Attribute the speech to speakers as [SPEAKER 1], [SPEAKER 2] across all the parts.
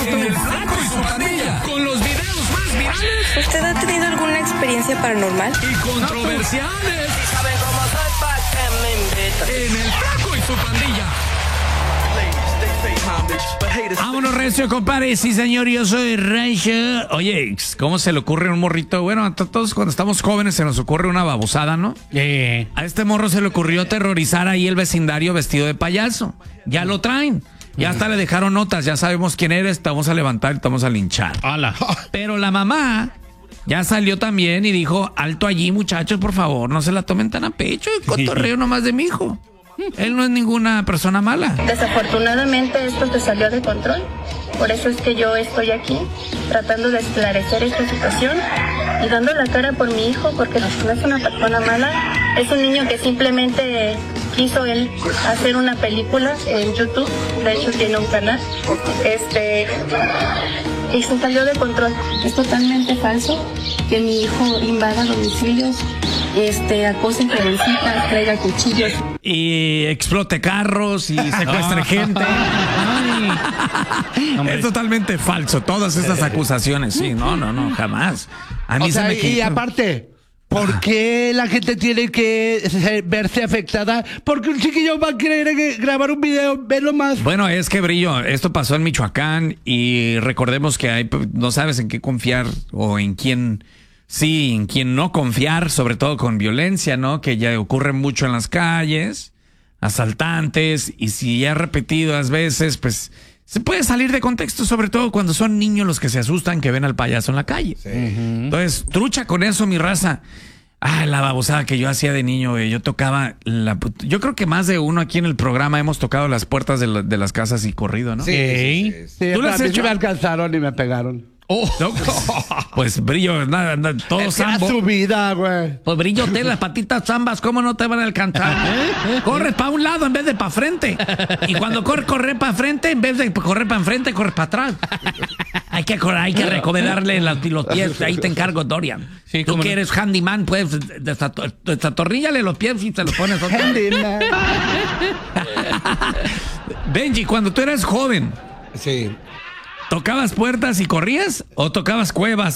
[SPEAKER 1] En El Flaco y su Pandilla, con los videos más virales.
[SPEAKER 2] ¿Usted ha tenido alguna experiencia paranormal?
[SPEAKER 1] Y controversiales. ¿Saben cómo soy? ¿Pa' qué me invitan? En El Flaco y su Pandilla.
[SPEAKER 3] Vámonos, recio, compadre. Sí, señor, yo soy Rancho. Oye, ¿cómo se le ocurre a un morrito? Bueno, a todos cuando estamos jóvenes se nos ocurre una babosada, ¿no? A este morro se le ocurrió aterrorizar ahí el vecindario vestido de payaso. Ya lo traen. Ya hasta le dejaron notas, ya sabemos quién eres, te vamos a levantar y te vamos a linchar. ¡Hala! Pero la mamá ya salió también y dijo, alto allí, muchachos, por favor, no se la tomen tan a pecho, el cotorreo nomás de mi hijo. Él no es ninguna persona mala.
[SPEAKER 2] Desafortunadamente esto se salió de control. Por eso es que yo estoy aquí tratando de esclarecer esta situación y dando la cara por mi hijo, porque no es una persona mala. Es un niño que simplemente quiso él hacer una película en YouTube. De hecho tiene un canal. Y se salió de control. Es totalmente falso que mi hijo invada domicilios, acose jovencitas, traiga cuchillos
[SPEAKER 3] y explote carros y secuestre gente. Es totalmente falso todas estas acusaciones. Sí, no, jamás. A mí
[SPEAKER 4] y aparte, ¿por qué la gente tiene que verse afectada? Porque un chiquillo va a querer grabar un video, verlo más.
[SPEAKER 3] Bueno, es que, Brillo, esto pasó en Michoacán y recordemos que no sabes en qué confiar o en quién sí, en quién no confiar, sobre todo con violencia, ¿no? Que ya ocurre mucho en las calles, asaltantes, y si ya repetidas veces, pues se puede salir de contexto, sobre todo cuando son niños los que se asustan que ven al payaso en la calle. Sí. Entonces, trucha con eso, mi raza. La babosada que yo hacía de niño, güey. Yo tocaba yo creo que más de uno aquí en el programa hemos tocado las puertas de las casas y corrido, ¿no?
[SPEAKER 4] Sí. ¿Tú las has hecho? Me alcanzaron y me pegaron.
[SPEAKER 3] No, pues Brillo, nada, todo sambo.
[SPEAKER 4] Es su vida, güey.
[SPEAKER 3] Pues Brillo, las patitas zambas, ¿cómo no te van a alcanzar? Corres para un lado en vez de para frente. Y cuando corres para frente, en vez de correr para enfrente, corres para atrás. Hay que recomendarle los pies. Ahí te encargo, Dorian. Sí, tú que eres handyman, pues desatorníllale los pies y te los pones. Handyman. Benji, cuando tú eras joven.
[SPEAKER 5] Sí.
[SPEAKER 3] ¿Tocabas puertas y corrías o tocabas cuevas?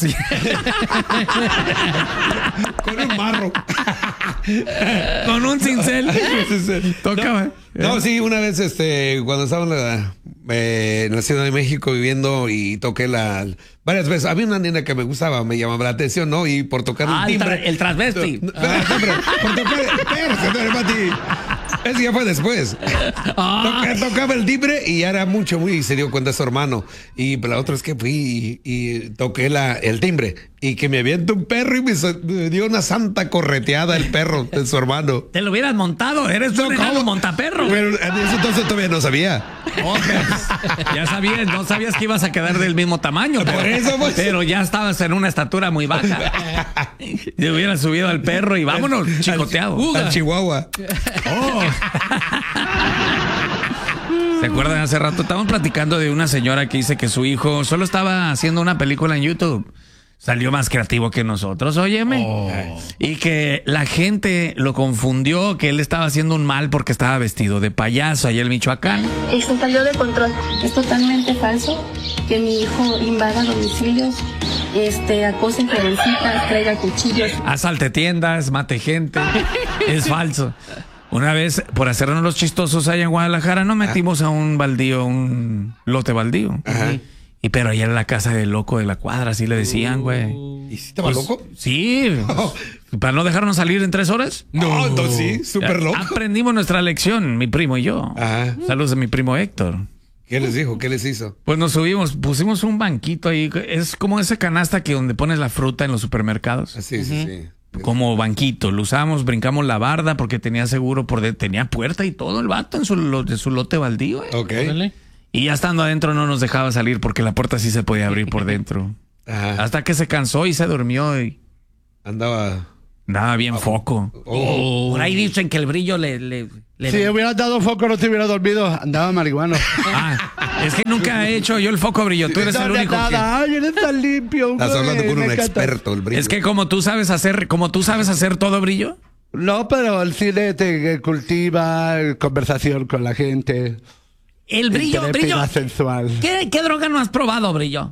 [SPEAKER 5] Con un marro.
[SPEAKER 3] Con un cincel. Tocaba.
[SPEAKER 5] No, sí, una vez cuando estaba en la Ciudad de México viviendo y toqué varias veces. Había una niña que me gustaba, me llamaba la atención, ¿no? Y por tocar un timbre.
[SPEAKER 3] El transvesti.
[SPEAKER 5] Por tocar ese ya fue después. Tocaba el timbre y ya era mucho, y se dio cuenta su hermano. Y la otra es que fui y toqué el timbre. Y que me avienta un perro y me dio una santa correteada el perro de su hermano.
[SPEAKER 3] Te lo hubieras montado, eres un enano montaperro.
[SPEAKER 5] Pero en ese entonces todavía no sabía.
[SPEAKER 3] Ya sabías, no sabías que ibas a quedar del mismo tamaño.
[SPEAKER 5] Por eso, pues.
[SPEAKER 3] Pero ya estabas en una estatura muy baja. Te hubieras subido al perro y vámonos, chicoteado.
[SPEAKER 5] Al Chihuahua.
[SPEAKER 3] ¿Se acuerdan? Hace rato estábamos platicando de una señora que dice que su hijo solo estaba haciendo una película en YouTube. Salió más creativo que nosotros, óyeme. Y que la gente lo confundió, que él estaba haciendo un mal porque estaba vestido de payaso allá en Michoacán.
[SPEAKER 2] Y se salió de control. Es totalmente falso que mi hijo invada domicilios, acose jovencitas, traiga cuchillos,
[SPEAKER 3] asalte tiendas, mate gente. Es falso. Una vez, por hacernos los chistosos allá en Guadalajara, nos metimos a un baldío, un lote baldío. Ajá. Pero allá en la casa del loco de la cuadra, así le decían, güey.
[SPEAKER 5] ¿Y si estaba loco?
[SPEAKER 3] Sí. ¿Para no dejarnos salir en 3 horas?
[SPEAKER 5] No, entonces sí, súper loco.
[SPEAKER 3] Aprendimos nuestra lección, mi primo y yo. Ajá. Saludos a mi primo Héctor.
[SPEAKER 5] ¿Qué les dijo? ¿Qué les hizo?
[SPEAKER 3] Pues nos subimos, pusimos un banquito ahí. Es como esa canasta que donde pones la fruta en los supermercados.
[SPEAKER 5] Sí.
[SPEAKER 3] Como banquito. Lo usamos, brincamos la barda porque tenía seguro tenía puerta y todo el vato en su lote baldío.
[SPEAKER 5] Ok.
[SPEAKER 3] Y ya estando adentro no nos dejaba salir porque la puerta sí se podía abrir por dentro. Ajá. Hasta que se cansó y se durmió y
[SPEAKER 5] andaba
[SPEAKER 3] bien foco. Por ahí dicen que el Brillo
[SPEAKER 4] si hubieras dado foco no te hubiera dormido. Andaba marihuano.
[SPEAKER 3] Es que nunca he hecho yo el foco, Brillo. Tú eres el único
[SPEAKER 4] Ay, eres tan limpio.
[SPEAKER 5] Estás hablando con un experto, el Brillo.
[SPEAKER 3] Es que como tú sabes hacer todo, Brillo.
[SPEAKER 4] No, pero el cine te cultiva conversación con la gente.
[SPEAKER 3] El Brillo, Brillo.
[SPEAKER 4] sensual.
[SPEAKER 3] ¿Qué droga no has probado, Brillo?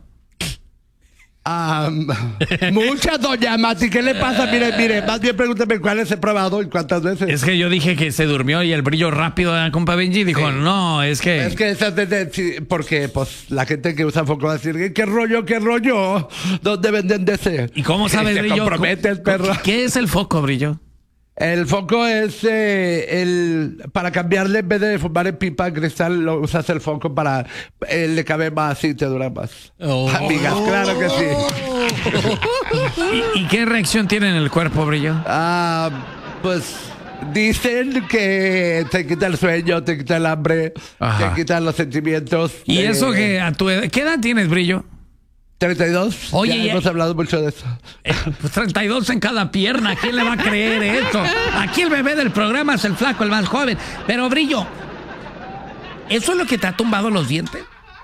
[SPEAKER 4] Muchas, doña Mati. ¿Qué le pasa? Mire, más bien pregúntame cuáles he probado y cuántas veces.
[SPEAKER 3] Es que yo dije que se durmió y el Brillo rápido, compa Benji, dijo, no, es que...
[SPEAKER 4] Es que esas sí, porque pues la gente que usa foco va a decir, ¿qué rollo? ¿Dónde venden de ese?
[SPEAKER 3] ¿Y cómo sabes,
[SPEAKER 4] Se
[SPEAKER 3] Brillo?
[SPEAKER 4] compromete el perro.
[SPEAKER 3] ¿Qué es el foco, Brillo?
[SPEAKER 4] El foco es para cambiarle, en vez de fumar en pipa cristal, lo usas el foco para le cabe más y te dura más. Amigas, claro que sí.
[SPEAKER 3] ¿Y qué reacción tiene en el cuerpo, Brillo?
[SPEAKER 4] Pues dicen que te quita el sueño, te quita el hambre,
[SPEAKER 3] Ajá.
[SPEAKER 4] te quita los sentimientos.
[SPEAKER 3] Y eso que a tu edad, ¿qué edad tienes, Brillo?
[SPEAKER 4] 32.
[SPEAKER 3] Oye,
[SPEAKER 4] ya hemos hablado mucho de eso.
[SPEAKER 3] Pues 32 en cada pierna. ¿Quién le va a creer eso? Aquí el bebé del programa es el flaco, el más joven. Pero, Brillo, ¿eso es lo que te ha tumbado los dientes?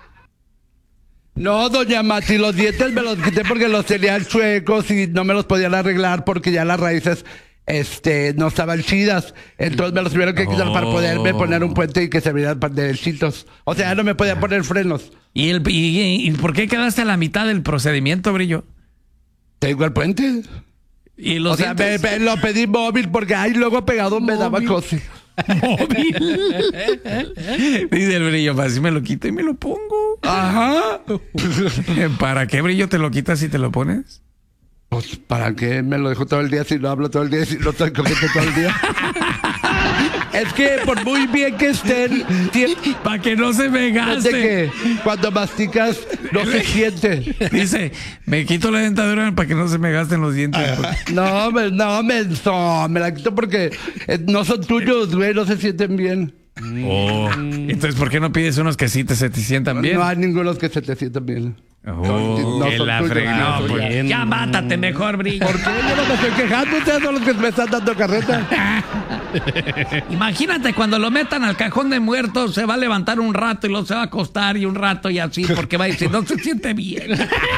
[SPEAKER 4] No, doña Mati, los dientes me los quité porque los tenía chuecos y no me los podían arreglar porque ya las raíces no estaban chidas. Entonces me los tuvieron que quitar para poderme poner un puente y que se vieran derechitos. O sea, no me podía poner frenos.
[SPEAKER 3] ¿Y por qué quedaste a la mitad del procedimiento, Brillo?
[SPEAKER 4] ¿Tengo el puente?
[SPEAKER 3] ¿Y los
[SPEAKER 4] O sea,
[SPEAKER 3] dientes?
[SPEAKER 4] lo pedí móvil porque ahí luego pegado me daba cosa.
[SPEAKER 3] Móvil. Dice el Brillo, para así me lo quito y me lo pongo.
[SPEAKER 4] Ajá.
[SPEAKER 3] ¿Para qué, Brillo, te lo quitas si te lo pones?
[SPEAKER 4] Pues, ¿para qué me lo dejo todo el día si no hablo todo el día, si no estoy cogiendo todo el día? Es que por muy bien que estén,
[SPEAKER 3] para que no se me gaste.
[SPEAKER 4] que cuando masticas no se siente.
[SPEAKER 3] Dice, me quito la dentadura para que no se me gasten los dientes.
[SPEAKER 4] No, me la quito porque no son tuyos, güey, no se sienten bien.
[SPEAKER 3] Entonces, ¿por qué no pides unos que sí se te sientan bien?
[SPEAKER 4] No hay ningunos que se te sientan bien. No
[SPEAKER 3] que
[SPEAKER 4] son
[SPEAKER 3] la
[SPEAKER 4] tuyos.
[SPEAKER 3] fregada.
[SPEAKER 4] No,
[SPEAKER 3] Pues, ya mátate mejor, Brillo.
[SPEAKER 4] ¿Por qué? Yo no me estoy quejando, ustedes son los que me están dando carreta.
[SPEAKER 3] Imagínate cuando lo metan al cajón de muertos, se va a levantar un rato y luego se va a acostar y un rato y así, porque va a decir, no se siente bien.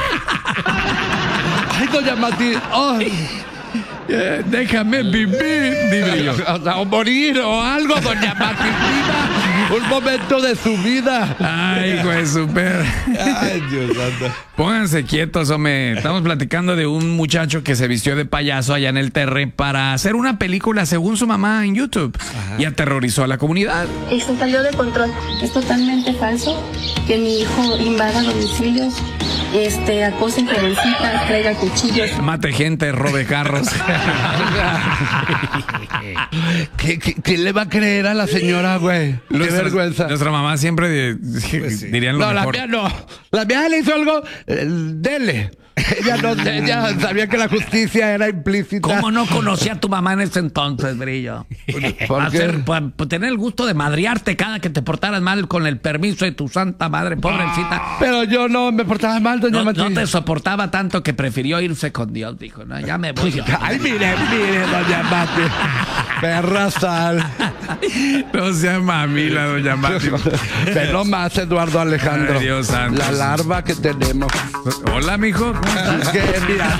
[SPEAKER 4] Ay, doña Mati,
[SPEAKER 3] Déjame vivir, Brillo.
[SPEAKER 4] o morir o algo, doña Mati. Viva un momento de su vida.
[SPEAKER 3] Ay, güey, super.
[SPEAKER 5] Ay, Dios santo.
[SPEAKER 3] Pónganse quietos, hombre. Estamos platicando de un muchacho que se vistió de payaso allá en el Terre para hacer una película según su mamá en YouTube. Ajá. Y aterrorizó a la comunidad.
[SPEAKER 2] Esto salió de control. Es totalmente falso que mi hijo invada domicilios, acose jovencitas, traiga cuchillos.
[SPEAKER 3] Mate gente, robe carros.
[SPEAKER 4] ¿Qué le va a creer a la señora, güey? Qué vergüenza.
[SPEAKER 3] Nuestra mamá siempre dirían lo mejor.
[SPEAKER 4] La mía no. La mía le hizo algo, dele. Ella sabía que la justicia era implícita.
[SPEAKER 3] ¿Cómo no conocía a tu mamá en ese entonces, Brillo? Para tener el gusto de madrearte cada que te portaras mal con el permiso de tu santa madre, pobrecita.
[SPEAKER 4] Pero yo no me portaba mal, doña Mati.
[SPEAKER 3] No te soportaba tanto que prefirió irse con Dios. Dijo, no, ya me voy.
[SPEAKER 4] Ay, mire, doña Mati. Perra sal.
[SPEAKER 3] No sea mamila, doña Mati.
[SPEAKER 4] Ve nomás, Eduardo Alejandro.
[SPEAKER 3] Ay, Dios santo.
[SPEAKER 4] La larva que tenemos.
[SPEAKER 3] Hola, mijo.
[SPEAKER 4] Que, mira.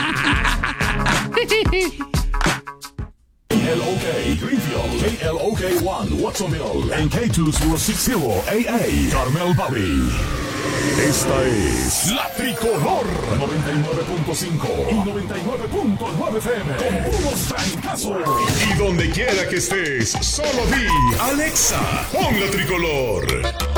[SPEAKER 6] KLOK Greenfield, KLOK 1 Watsonville, en K260 AA, Carmel Valley. Esta es La Tricolor 99.5 y 99.9 FM con puros francazos. Y donde quiera que estés, solo di Alexa, pon La Tricolor.